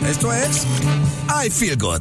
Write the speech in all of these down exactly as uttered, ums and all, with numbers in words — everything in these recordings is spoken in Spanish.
Esto es I Feel Good.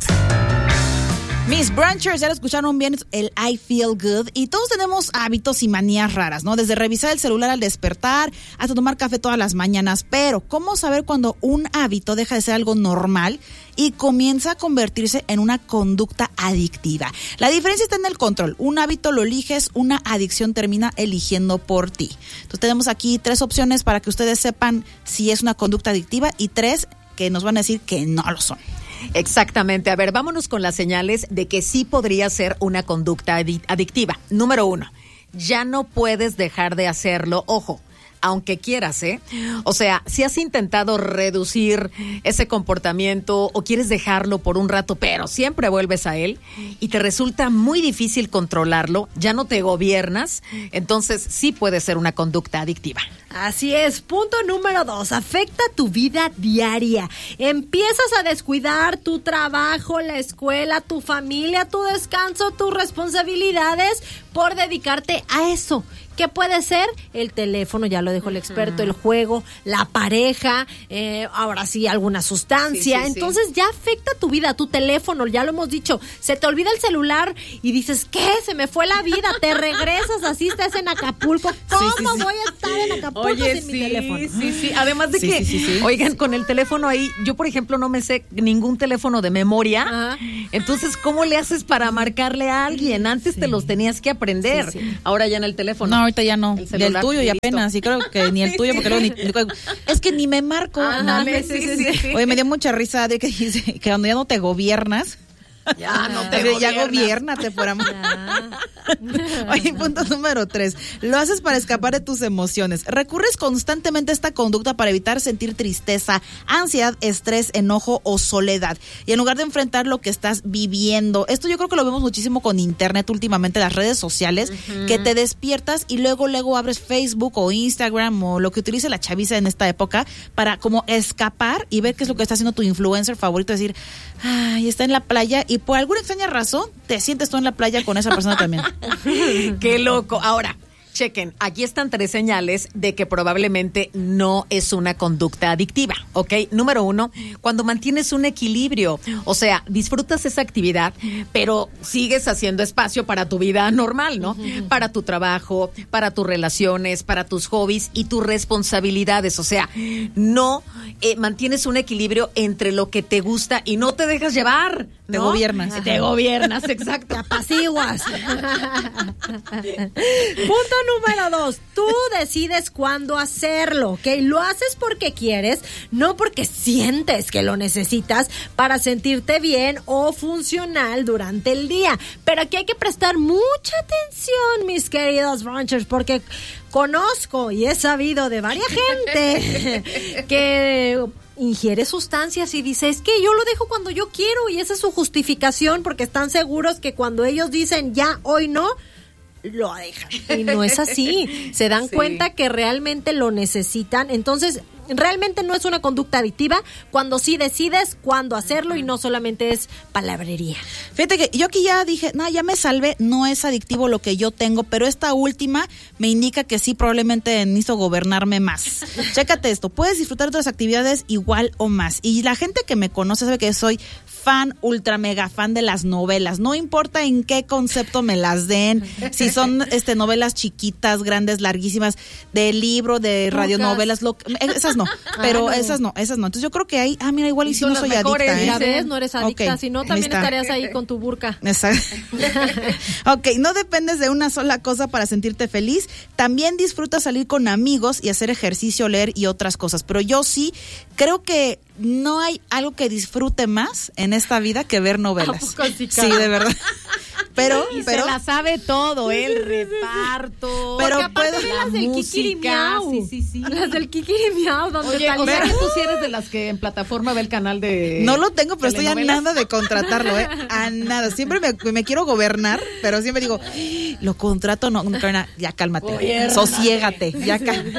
Mis Branchers, ya lo escucharon bien, el I Feel Good. Y todos tenemos hábitos y manías raras, ¿no? Desde revisar el celular al despertar hasta tomar café todas las mañanas. Pero, ¿cómo saber cuando un hábito deja de ser algo normal y comienza a convertirse en una conducta adictiva? La diferencia está en el control. Un hábito lo eliges, una adicción termina eligiendo por ti. Entonces tenemos aquí tres opciones para que ustedes sepan si es una conducta adictiva y tres que nos van a decir que no lo son. Exactamente. A ver, vámonos con las señales de que sí podría ser una conducta adictiva. Número uno, ya no puedes dejar de hacerlo. Ojo, aunque quieras, ¿eh? O sea, si has intentado reducir ese comportamiento o quieres dejarlo por un rato, pero siempre vuelves a él y te resulta muy difícil controlarlo, ya no te gobiernas, entonces sí puede ser una conducta adictiva. Así es. Punto número dos, afecta tu vida diaria. Empiezas a descuidar tu trabajo, la escuela, tu familia, tu descanso, tus responsabilidades por dedicarte a eso. ¿Qué puede ser? El teléfono, ya lo dijo el experto, el juego, la pareja, eh, ahora sí, alguna sustancia. Sí, sí, Entonces sí. ya afecta tu vida, tu teléfono, ya lo hemos dicho. Se te olvida el celular y dices, ¿qué? Se me fue la vida. Te regresas, así estás en Acapulco. ¿Cómo sí, sí, sí. voy a estar en Acapulco Oye, sin sí, mi teléfono? Sí, sí, además de sí, que, sí, sí, sí. oigan, con el teléfono ahí, yo por ejemplo no me sé ningún teléfono de memoria. Ajá. Entonces, ¿cómo le haces para marcarle a alguien? Antes sí. te los tenías que aprender. Sí, sí. Ahora ya en el teléfono. No, ahorita ya no. El, el tuyo y apenas, y creo que ni el sí, tuyo, sí. porque luego ni, es que ni me marco. Ah, no, dale, sí, sí, sí, sí. Oye, me dio mucha risa de que dice que cuando ya no te gobiernas, Ya no te gobiernas. Ya gobiérnate, por amor. Oye, punto número tres. Lo haces para escapar de tus emociones. Recurres constantemente a esta conducta para evitar sentir tristeza, ansiedad, estrés, enojo o soledad. Y en lugar de enfrentar lo que estás viviendo. Esto yo creo que lo vemos muchísimo con internet últimamente, las redes sociales, uh-huh. que te despiertas y luego, luego abres Facebook o Instagram o lo que utilice la chaviza en esta época para como escapar y ver qué es lo que está haciendo tu influencer favorito. Decir, ay, está en la playa y por alguna extraña razón te sientes tú en la playa con esa persona también. Qué loco. Ahora, chequen, aquí están tres señales de que probablemente no es una conducta adictiva, ¿ok? Número uno, cuando mantienes un equilibrio, o sea, disfrutas esa actividad, pero sigues haciendo espacio para tu vida normal, ¿no? Uh-huh. Para tu trabajo, para tus relaciones, para tus hobbies y tus responsabilidades, o sea, no eh, mantienes un equilibrio entre lo que te gusta y no te dejas llevar, ¿no? Te gobiernas. Ajá. Te gobiernas, exacto. Te apaciguas. Punto número dos, tú decides cuándo hacerlo, ¿ok? Lo haces porque quieres, no porque sientes que lo necesitas para sentirte bien o funcional durante el día. Pero aquí hay que prestar mucha atención, mis queridos Branchers, porque conozco y he sabido de varias gente que ingiere sustancias y dice, es que yo lo dejo cuando yo quiero y esa es su justificación porque están seguros que cuando ellos dicen ya, hoy no, lo dejan. Y no es así. Se dan sí. cuenta que realmente lo necesitan. Entonces, realmente no es una conducta adictiva cuando sí decides cuándo hacerlo y no solamente es palabrería. Fíjate que yo aquí ya dije, no, ya me salvé, no es adictivo lo que yo tengo, pero esta última me indica que sí, probablemente necesito gobernarme más. Chécate esto, puedes disfrutar de otras actividades igual o más. Y la gente que me conoce sabe que soy fan, ultra mega fan de las novelas. No importa en qué concepto me las den, si son este novelas chiquitas, grandes, larguísimas, de libro, de radionovelas, lo, esas no, pero ah, no. esas no, esas no. Entonces yo creo que ahí, ah, mira, igual y si no soy mejores, adicta. ¿eh? Ya ves, no eres adicta, okay, si no también lista. Estarías ahí con tu burka. Exacto. Ok, no dependes de una sola cosa para sentirte feliz. También disfrutas salir con amigos y hacer ejercicio, leer y otras cosas. Pero yo sí creo que no hay algo que disfrute más en esta vida que ver novelas. Sí, sí, de verdad. Pero, y pero se la sabe todo, ¿eh? El reparto. Pero porque puedo las la del música, Kikirimiau. sí, sí, sí. Las del Kikirimiau, donde Oye, o sea, salía. que tú sí eres de las que en plataforma ve el canal de no lo tengo, pero estoy a telenovelas. nada de contratarlo, ¿eh? A nada. Siempre me, me quiero gobernar, pero siempre digo, lo contrato, no, no ya cálmate, Gobierna. Sosiégate, ya cálmate.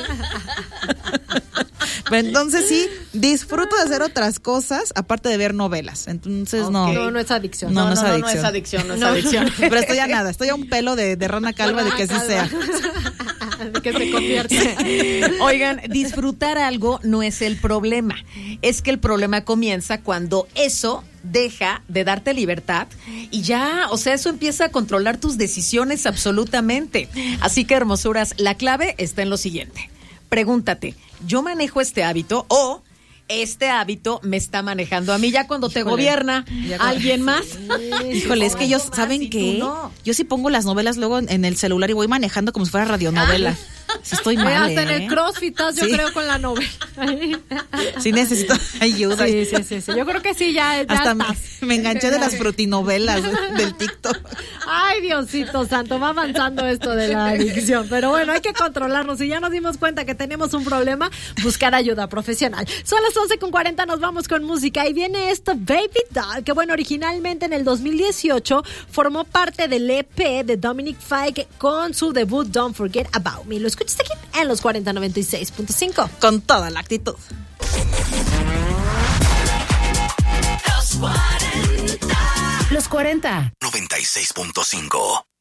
Pero entonces sí, disfruto de hacer otras cosas aparte de ver novelas. Entonces okay. no. No, no es adicción. No, No, no, no, no, no, es no es adicción. adicción, no es adicción. Pero estoy a nada, estoy a un pelo de, de rana calva de que sí sea. de que se convierte. Oigan, disfrutar algo no es el problema. Es que el problema comienza cuando eso deja de darte libertad y ya, o sea, eso empieza a controlar tus decisiones absolutamente. Así que, hermosuras, la clave está en lo siguiente. Pregúntate, ¿yo manejo este hábito o este hábito me está manejando a mí? Ya cuando te Híjole, gobierna ya cuando- alguien más. Híjole, es que yo, Algo más ¿saben y tú qué? no. Yo sí pongo las novelas luego en, en el celular y voy manejando como si fuera radionovela. Sí estoy mal, Hasta en ¿eh? el CrossFit, estás, yo Sí. creo, con la novela. Sí necesito ayuda. Sí, sí, sí, sí. Yo creo que sí, ya, ya Hasta me, estás. me enganché de las frutinovelas del TikTok. Ay, Diosito santo, va avanzando esto de la adicción. Pero bueno, hay que controlarnos. Si ya nos dimos cuenta que tenemos un problema, buscar ayuda profesional. Son las once con cuarenta, nos vamos con música. Y viene esto, Baby Doll, que bueno, originalmente en el dos mil dieciocho formó parte del E P de Dominic Fike con su debut Don't Forget About Me. Lo escuchas aquí en los cuarenta noventa y seis punto cinco. Con toda la actitud. Los cuarenta. noventa y seis punto cinco.